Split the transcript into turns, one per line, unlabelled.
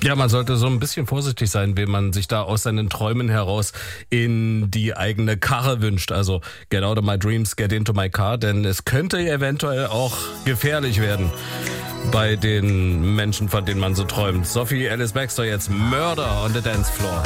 Ja, man sollte so ein bisschen vorsichtig sein, wenn man sich da aus seinen Träumen heraus in die eigene Karre wünscht. Also get out of my dreams, get into my car, denn es könnte eventuell auch gefährlich werden bei den Menschen, von denen man so träumt. Sophie Ellis-Bextor jetzt Murder on the Dance Floor.